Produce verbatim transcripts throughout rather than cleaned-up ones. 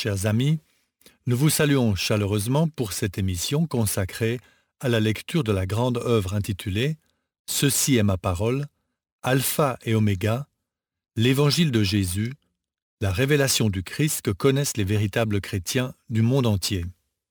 chers amis, nous vous saluons chaleureusement pour cette émission consacrée à la lecture de la grande œuvre intitulée « Ceci est ma parole, Alpha et Oméga, l'Évangile de Jésus, la révélation du Christ que connaissent les véritables chrétiens du monde entier ».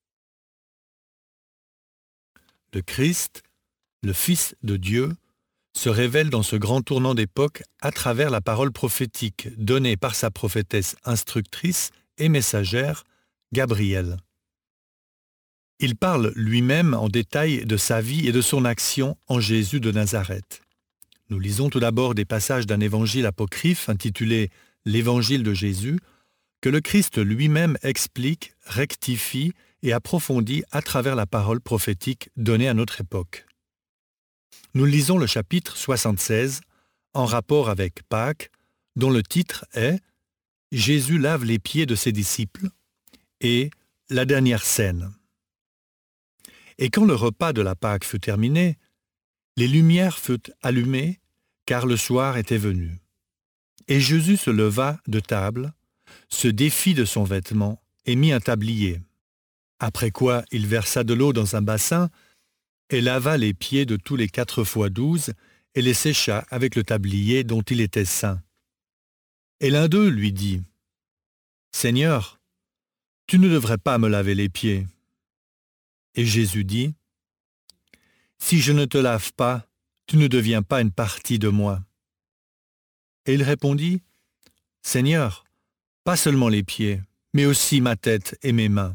Le Christ, le Fils de Dieu, se révèle dans ce grand tournant d'époque à travers la parole prophétique donnée par sa prophétesse instructrice et messagère, Gabriel. Il parle lui-même en détail de sa vie et de son action en Jésus de Nazareth. Nous lisons tout d'abord des passages d'un évangile apocryphe intitulé « L'Évangile de Jésus » que le Christ lui-même explique, rectifie et approfondit à travers la parole prophétique donnée à notre époque. Nous lisons le chapitre soixante-seize en rapport avec Pâques, dont le titre est « Jésus lave les pieds de ses disciples » et « La dernière scène ». Et quand le repas de la Pâque fut terminé, les lumières furent allumées, car le soir était venu. Et Jésus se leva de table, se défit de son vêtement et mit un tablier. Après quoi, il versa de l'eau dans un bassin et lava les pieds de tous les quatre fois douze et les sécha avec le tablier dont il était ceint. Et l'un d'eux lui dit, « Seigneur, tu ne devrais pas me laver les pieds. » Et Jésus dit, « Si je ne te lave pas, tu ne deviens pas une partie de moi. » Et il répondit, « Seigneur, pas seulement les pieds, mais aussi ma tête et mes mains. »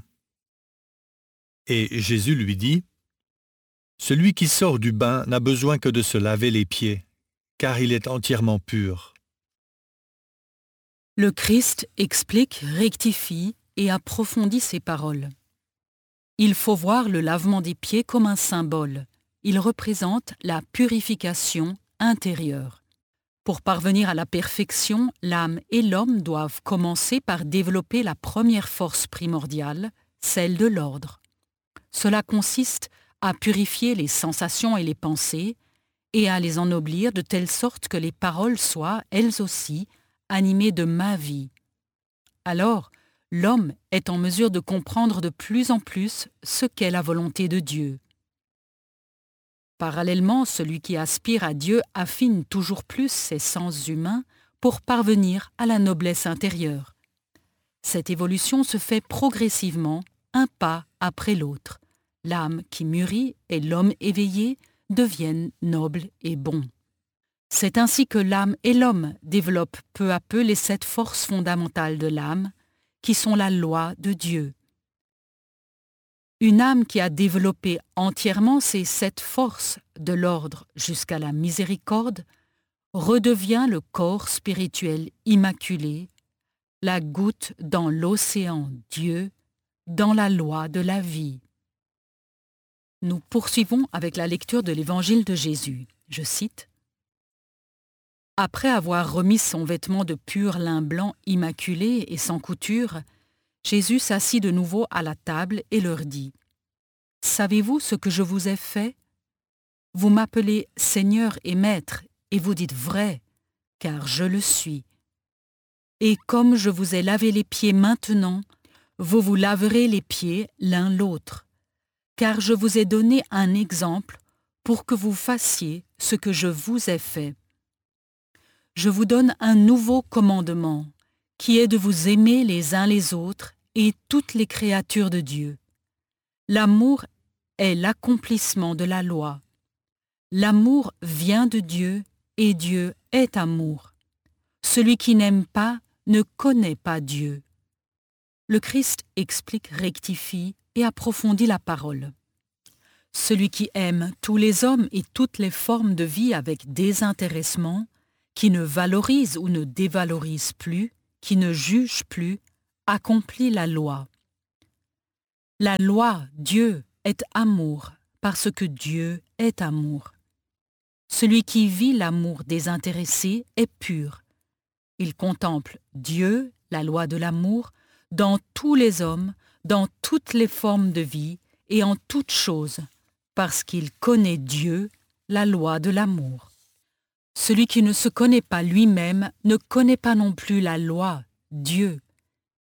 Et Jésus lui dit, « Celui qui sort du bain n'a besoin que de se laver les pieds, car il est entièrement pur. » Le Christ explique, rectifie et approfondit ses paroles. Il faut voir le lavement des pieds comme un symbole. Il représente la purification intérieure. Pour parvenir à la perfection, l'âme et l'homme doivent commencer par développer la première force primordiale, celle de l'ordre. Cela consiste à purifier les sensations et les pensées et à les ennoblir de telle sorte que les paroles soient, elles aussi, animées de ma vie. Alors, l'homme est en mesure de comprendre de plus en plus ce qu'est la volonté de Dieu. Parallèlement, celui qui aspire à Dieu affine toujours plus ses sens humains pour parvenir à la noblesse intérieure. Cette évolution se fait progressivement, un pas après l'autre. L'âme qui mûrit et l'homme éveillé deviennent nobles et bons. C'est ainsi que l'âme et l'homme développent peu à peu les sept forces fondamentales de l'âme, qui sont la loi de Dieu. Une âme qui a développé entièrement ces sept forces de l'ordre jusqu'à la miséricorde redevient le corps spirituel immaculé, la goutte dans l'océan Dieu, dans la loi de la vie. Nous poursuivons avec la lecture de l'Évangile de Jésus. Je cite, « Après avoir remis son vêtement de pur lin blanc immaculé et sans couture, Jésus s'assit de nouveau à la table et leur dit, « Savez-vous ce que je vous ai fait? Vous m'appelez Seigneur et Maître, et vous dites vrai, car je le suis. Et comme je vous ai lavé les pieds maintenant, vous vous laverez les pieds l'un l'autre. Car je vous ai donné un exemple pour que vous fassiez ce que je vous ai fait. Je vous donne un nouveau commandement, qui est de vous aimer les uns les autres et toutes les créatures de Dieu. L'amour est l'accomplissement de la loi. L'amour vient de Dieu et Dieu est amour. Celui qui n'aime pas ne connaît pas Dieu. » Le Christ explique, rectifie et approfondit la parole. Celui qui aime tous les hommes et toutes les formes de vie avec désintéressement, qui ne valorise ou ne dévalorise plus, qui ne juge plus, accomplit la loi. La loi, Dieu, est amour, parce que Dieu est amour. Celui qui vit l'amour désintéressé est pur. Il contemple Dieu, la loi de l'amour, dans tous les hommes, dans toutes les formes de vie et en toutes choses, parce qu'il connaît Dieu, la loi de l'amour. Celui qui ne se connaît pas lui-même ne connaît pas non plus la loi, Dieu.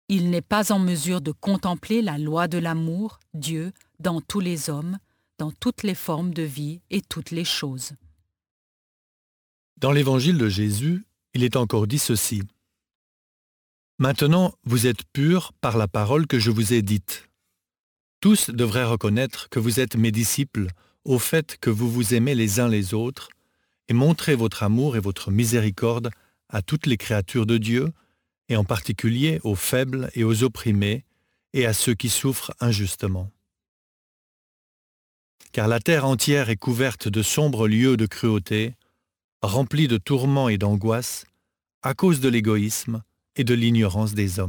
il n'est pas en mesure de contempler la loi de l'amour, Dieu, dans tous les hommes, dans toutes les formes de vie et toutes les choses. Dans l'évangile de Jésus, il est encore dit ceci. « Maintenant, vous êtes purs par la parole que je vous ai dite. Tous devraient reconnaître que vous êtes mes disciples au fait que vous vous aimez les uns les autres et montrez votre amour et votre miséricorde à toutes les créatures de Dieu, et en particulier aux faibles et aux opprimés, et à ceux qui souffrent injustement. Car la terre entière est couverte de sombres lieux de cruauté, remplie de tourments et d'angoisses, à cause de l'égoïsme et de l'ignorance des hommes. »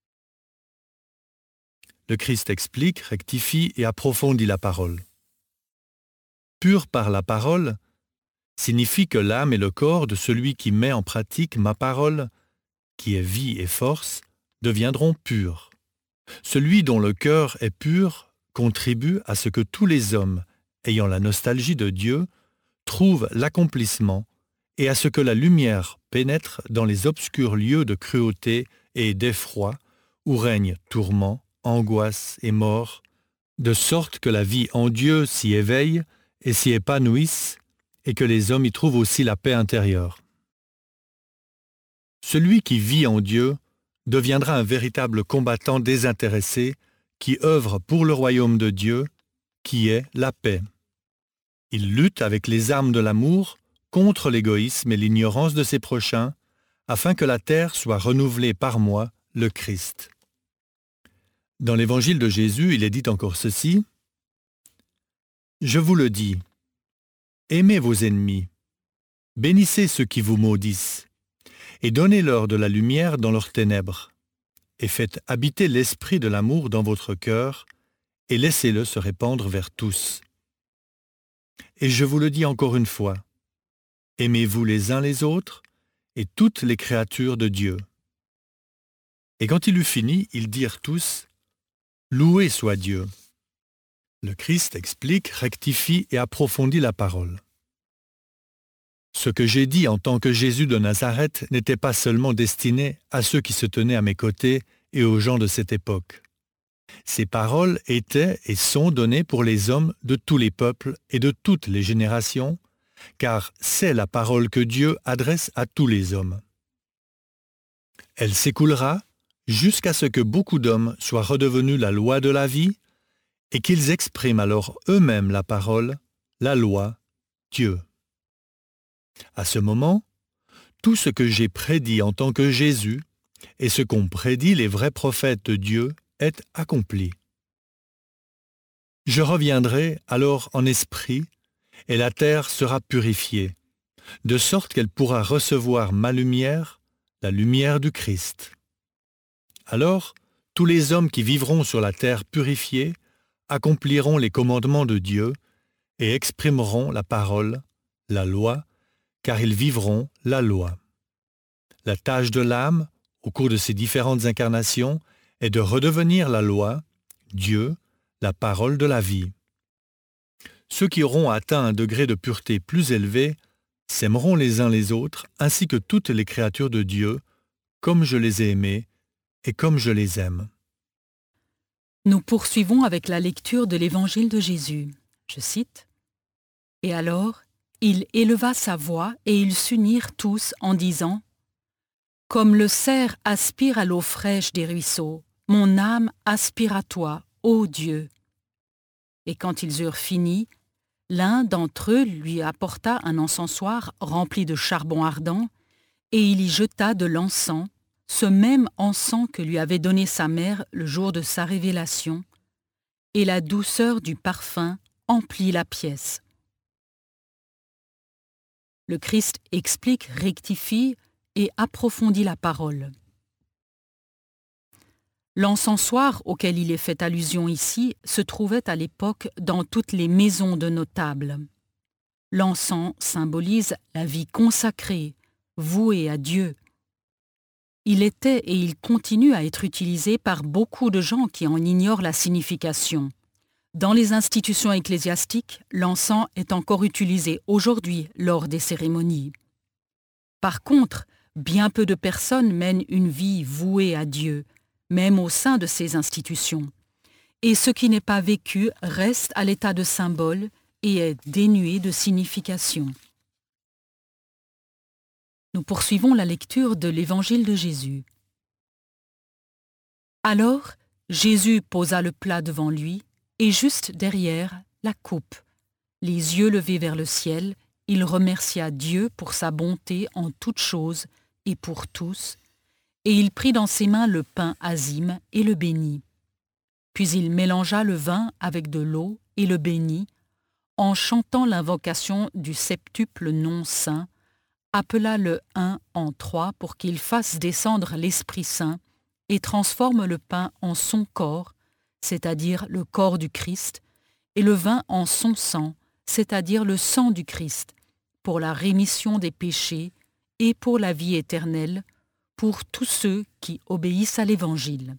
Le Christ explique, rectifie et approfondit la parole. Pur par la parole signifie que l'âme et le corps de celui qui met en pratique ma parole, qui est vie et force, deviendront purs. Celui dont le cœur est pur contribue à ce que tous les hommes, ayant la nostalgie de Dieu, trouvent l'accomplissement et à ce que la lumière pénètre dans les obscurs lieux de cruauté et d'effroi où règnent tourments, angoisse et mort, de sorte que la vie en Dieu s'y éveille et s'y épanouisse, et que les hommes y trouvent aussi la paix intérieure. Celui qui vit en Dieu deviendra un véritable combattant désintéressé qui œuvre pour le royaume de Dieu, qui est la paix. Il lutte avec les armes de l'amour contre l'égoïsme et l'ignorance de ses prochains, afin que la terre soit renouvelée par moi, le Christ. Dans l'évangile de Jésus, il est dit encore ceci. « Je vous le dis, aimez vos ennemis, bénissez ceux qui vous maudissent, et donnez-leur de la lumière dans leurs ténèbres, et faites habiter l'esprit de l'amour dans votre cœur, et laissez-le se répandre vers tous. Et je vous le dis encore une fois, aimez-vous les uns les autres, et toutes les créatures de Dieu. » Et quand il eut fini, ils dirent tous, « Loué soit Dieu !» Le Christ explique, rectifie et approfondit la parole. Ce que j'ai dit en tant que Jésus de Nazareth n'était pas seulement destiné à ceux qui se tenaient à mes côtés et aux gens de cette époque. Ces paroles étaient et sont données pour les hommes de tous les peuples et de toutes les générations, car c'est la parole que Dieu adresse à tous les hommes. Elle s'écoulera jusqu'à ce que beaucoup d'hommes soient redevenus la loi de la vie et qu'ils expriment alors eux-mêmes la parole, la loi, Dieu. À ce moment, tout ce que j'ai prédit en tant que Jésus et ce qu'ont prédit les vrais prophètes de Dieu est accompli. Je reviendrai alors en esprit et la terre sera purifiée, de sorte qu'elle pourra recevoir ma lumière, la lumière du Christ. Alors, tous les hommes qui vivront sur la terre purifiée accompliront les commandements de Dieu et exprimeront la parole, la loi, car ils vivront la loi. La tâche de l'âme, au cours de ces différentes incarnations, est de redevenir la loi, Dieu, la parole de la vie. Ceux qui auront atteint un degré de pureté plus élevé s'aimeront les uns les autres, ainsi que toutes les créatures de Dieu, comme je les ai aimés et comme je les aime. Nous poursuivons avec la lecture de l'Évangile de Jésus. Je cite. « Et alors, il éleva sa voix et ils s'unirent tous en disant « Comme le cerf aspire à l'eau fraîche des ruisseaux, mon âme aspire à toi, ô Dieu. » Et quand ils eurent fini, l'un d'entre eux lui apporta un encensoir rempli de charbon ardent, et il y jeta de l'encens, ce même encens que lui avait donné sa mère le jour de sa révélation, et la douceur du parfum emplit la pièce. Le Christ explique, rectifie et approfondit la parole. L'encensoir auquel il est fait allusion ici se trouvait à l'époque dans toutes les maisons de notables. L'encens symbolise la vie consacrée, vouée à Dieu. Il était et il continue à être utilisé par beaucoup de gens qui en ignorent la signification. Dans les institutions ecclésiastiques, l'encens est encore utilisé aujourd'hui lors des cérémonies. Par contre, bien peu de personnes mènent une vie vouée à Dieu, même au sein de ces institutions. Et ce qui n'est pas vécu reste à l'état de symbole et est dénué de signification. Nous poursuivons la lecture de l'Évangile de Jésus. Alors, Jésus posa le plat devant lui, et juste derrière, la coupe. Les yeux levés vers le ciel, il remercia Dieu pour sa bonté en toutes choses et pour tous, et il prit dans ses mains le pain azime et le bénit. Puis il mélangea le vin avec de l'eau et le bénit, en chantant l'invocation du septuple nom saint, appela le un en trois pour qu'il fasse descendre l'Esprit Saint et transforme le pain en son corps, c'est-à-dire le corps du Christ, et le vin en son sang, c'est-à-dire le sang du Christ, pour la rémission des péchés et pour la vie éternelle, pour tous ceux qui obéissent à l'Évangile.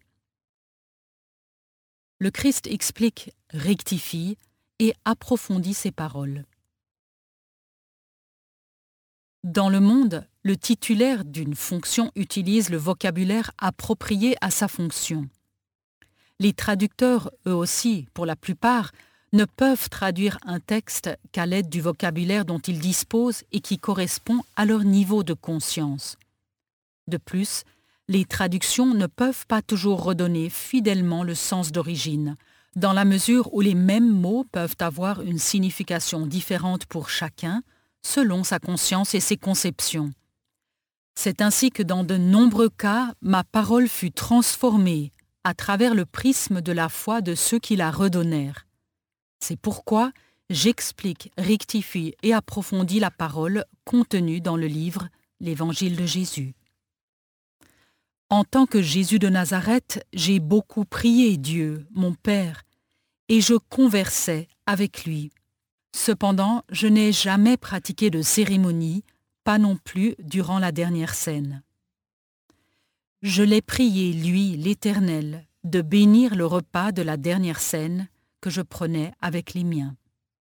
Le Christ explique, rectifie et approfondit ses paroles. Dans le monde, le titulaire d'une fonction utilise le vocabulaire approprié à sa fonction. Les traducteurs, eux aussi, pour la plupart, ne peuvent traduire un texte qu'à l'aide du vocabulaire dont ils disposent et qui correspond à leur niveau de conscience. De plus, les traductions ne peuvent pas toujours redonner fidèlement le sens d'origine, dans la mesure où les mêmes mots peuvent avoir une signification différente pour chacun, selon sa conscience et ses conceptions. C'est ainsi que dans de nombreux cas, ma parole fut transformée à travers le prisme de la foi de ceux qui la redonnèrent. C'est pourquoi j'explique, rectifie et approfondis la parole contenue dans le livre L'Évangile de Jésus. En tant que Jésus de Nazareth, j'ai beaucoup prié Dieu, mon Père, et je conversais avec lui. Cependant, je n'ai jamais pratiqué de cérémonie, pas non plus durant la dernière scène. Je l'ai prié, lui, l'Éternel, de bénir le repas de la dernière scène que je prenais avec les miens.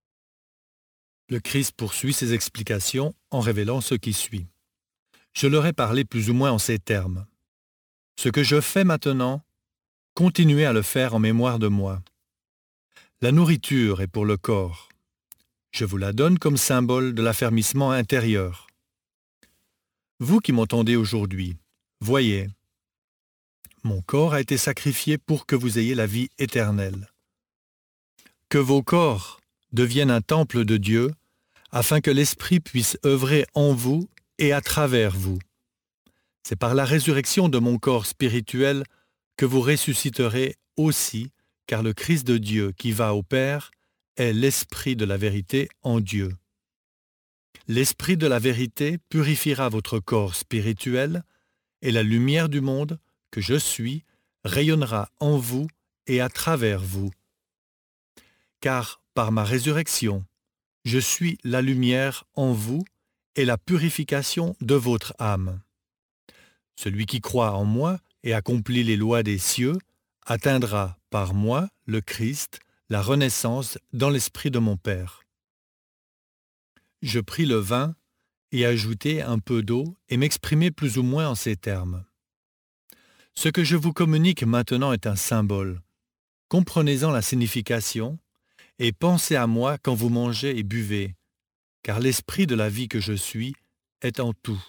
Le Christ poursuit ses explications en révélant ce qui suit. Je leur ai parlé plus ou moins en ces termes. Ce que je fais maintenant, continuez à le faire en mémoire de moi. La nourriture est pour le corps. Je vous la donne comme symbole de l'affermissement intérieur. Vous qui m'entendez aujourd'hui, voyez, mon corps a été sacrifié pour que vous ayez la vie éternelle. Que vos corps deviennent un temple de Dieu, afin que l'Esprit puisse œuvrer en vous et à travers vous. C'est par la résurrection de mon corps spirituel que vous ressusciterez aussi, car le Christ de Dieu qui va au Père est l'Esprit de la vérité en Dieu. L'Esprit de la vérité purifiera votre corps spirituel et la lumière du monde que je suis rayonnera en vous et à travers vous. Car par ma résurrection, je suis la lumière en vous et la purification de votre âme. Celui qui croit en moi et accomplit les lois des cieux atteindra par moi, le Christ, la renaissance dans l'esprit de mon Père. Je pris le vin et ajoutai un peu d'eau et m'exprimai plus ou moins en ces termes. Ce que je vous communique maintenant est un symbole. Comprenez-en la signification et pensez à moi quand vous mangez et buvez, car l'esprit de la vie que je suis est en tout.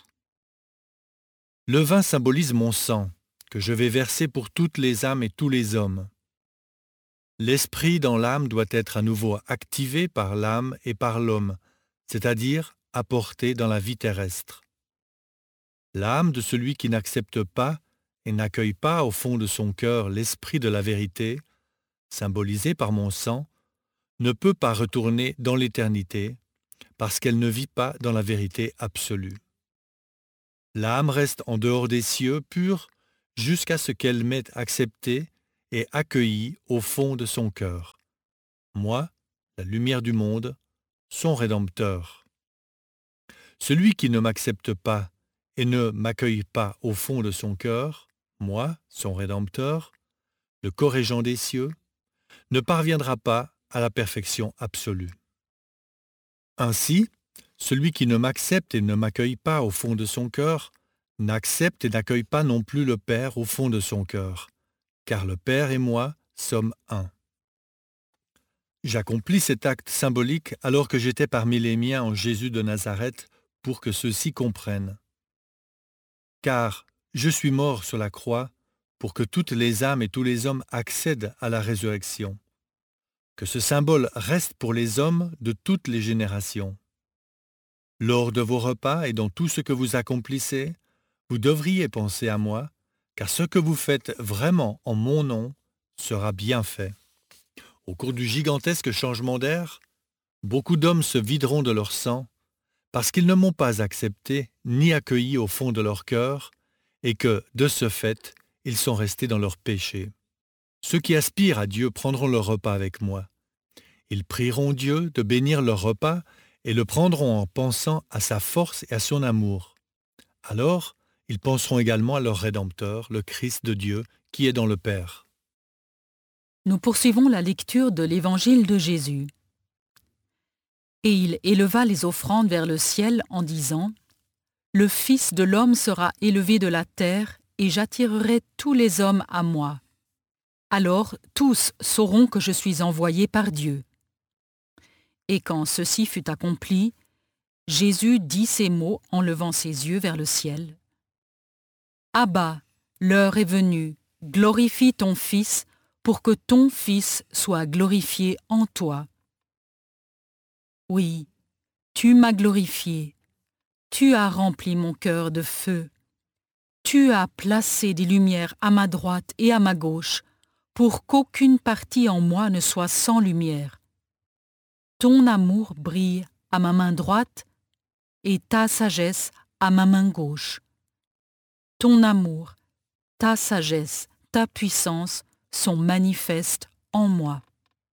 Le vin symbolise mon sang, que je vais verser pour toutes les âmes et tous les hommes. L'esprit dans l'âme doit être à nouveau activé par l'âme et par l'homme, c'est-à-dire apporté dans la vie terrestre. L'âme de celui qui n'accepte pas et n'accueille pas au fond de son cœur l'esprit de la vérité, symbolisé par mon sang, ne peut pas retourner dans l'éternité, parce qu'elle ne vit pas dans la vérité absolue. L'âme reste en dehors des cieux pure jusqu'à ce qu'elle m'ait accepté et accueilli au fond de son cœur. Moi, la lumière du monde, son Rédempteur. Celui qui ne m'accepte pas et ne m'accueille pas au fond de son cœur, moi, son Rédempteur, le corrigeant des cieux, ne parviendra pas à la perfection absolue. Ainsi, celui qui ne m'accepte et ne m'accueille pas au fond de son cœur, n'accepte et n'accueille pas non plus le Père au fond de son cœur, car le Père et moi sommes un. J'accomplis cet acte symbolique alors que j'étais parmi les miens en Jésus de Nazareth pour que ceux-ci comprennent. Car je suis mort sur la croix pour que toutes les âmes et tous les hommes accèdent à la résurrection. Que ce symbole reste pour les hommes de toutes les générations. Lors de vos repas et dans tout ce que vous accomplissez, vous devriez penser à moi, car ce que vous faites vraiment en mon nom sera bien fait. Au cours du gigantesque changement d'air, beaucoup d'hommes se videront de leur sang parce qu'ils ne m'ont pas accepté ni accueilli au fond de leur cœur et que, de ce fait, ils sont restés dans leur péché. Ceux qui aspirent à Dieu prendront leur repas avec moi. Ils prieront Dieu de bénir leur repas et le prendront en pensant à sa force et à son amour. Alors, ils penseront également à leur Rédempteur, le Christ de Dieu, qui est dans le Père. Nous poursuivons la lecture de l'Évangile de Jésus. Et il éleva les offrandes vers le ciel en disant : « Le Fils de l'homme sera élevé de la terre, et j'attirerai tous les hommes à moi. Alors tous sauront que je suis envoyé par Dieu. » Et quand ceci fut accompli, Jésus dit ces mots en levant ses yeux vers le ciel. « Abba, l'heure est venue, glorifie ton Fils, pour que ton Fils soit glorifié en toi. Oui, tu m'as glorifié, tu as rempli mon cœur de feu, tu as placé des lumières à ma droite et à ma gauche, pour qu'aucune partie en moi ne soit sans lumière. Ton amour brille à ma main droite et ta sagesse à ma main gauche. Ton amour, ta sagesse, ta puissance sont manifestes en moi.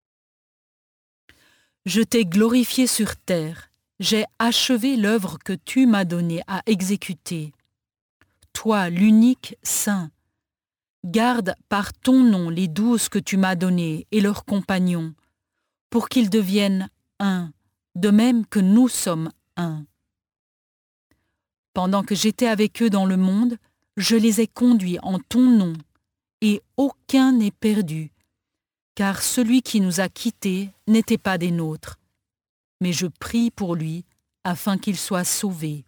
Je t'ai glorifié sur terre, j'ai achevé l'œuvre que tu m'as donnée à exécuter. Toi, l'unique Saint, garde par ton nom les douze que tu m'as donnés et leurs compagnons, pour qu'ils deviennent un, de même que nous sommes un. Pendant que j'étais avec eux dans le monde, je les ai conduits en ton nom, et aucun n'est perdu, car celui qui nous a quittés n'était pas des nôtres. Mais je prie pour lui, afin qu'il soit sauvé.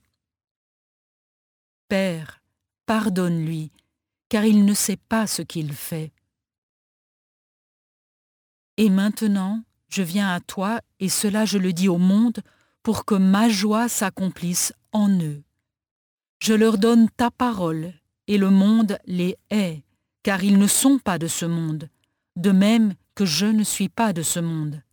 Père, pardonne-lui, car il ne sait pas ce qu'il fait. Et maintenant, je viens à toi, et cela je le dis au monde, pour que ma joie s'accomplisse en eux. Je leur donne ta parole, et le monde les hait, car ils ne sont pas de ce monde, de même que je ne suis pas de ce monde.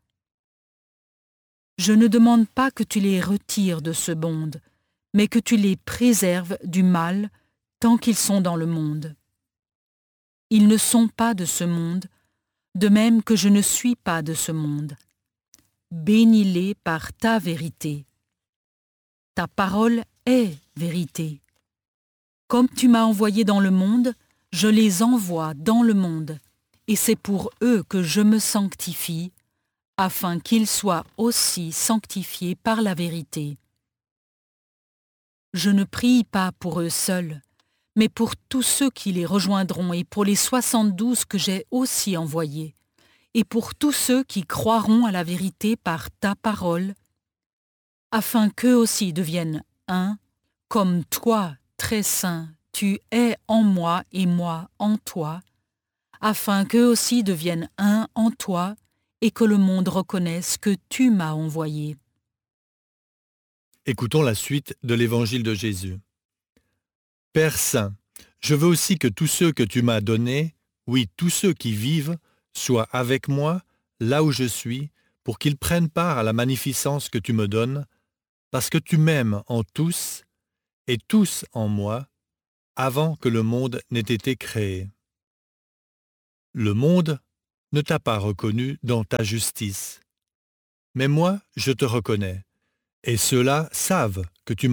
Je ne demande pas que tu les retires de ce monde, mais que tu les préserves du mal tant qu'ils sont dans le monde. Ils ne sont pas de ce monde, de même que je ne suis pas de ce monde. Bénis-les par ta vérité. Ta parole est vérité. Comme tu m'as envoyé dans le monde, je les envoie dans le monde, et c'est pour eux que je me sanctifie, afin qu'ils soient aussi sanctifiés par la vérité. Je ne prie pas pour eux seuls, mais pour tous ceux qui les rejoindront et pour les soixante-douze que j'ai aussi envoyés, et pour tous ceux qui croiront à la vérité par ta parole, afin qu'eux aussi deviennent un, comme toi, très saint, tu es en moi et moi en toi, afin qu'eux aussi deviennent un en toi, et que le monde reconnaisse que tu m'as envoyé. Écoutons la suite de l'Évangile de Jésus. Père Saint, je veux aussi que tous ceux que tu m'as donnés, oui, tous ceux qui vivent, soient avec moi, là où je suis, pour qu'ils prennent part à la magnificence que tu me donnes, parce que tu m'aimes en tous, et tous en moi, avant que le monde n'ait été créé. Le monde ne t'a pas reconnu dans ta justice. Mais moi, je te reconnais, et ceux-là savent que tu